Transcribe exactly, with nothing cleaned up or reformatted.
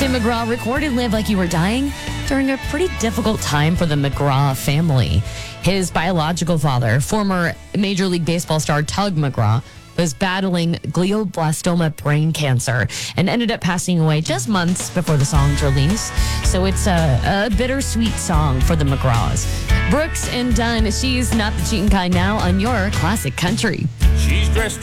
Tim McGraw recorded Live Like You Were Dying during a pretty difficult time for the McGraw family. His biological father, former Major League Baseball star Tug McGraw, was battling glioblastoma brain cancer and ended up passing away just months before the song's release. So it's a, a bittersweet song for the McGraws. Brooks and Dunn, She's Not the Cheating Kind now on your classic country. She's dressed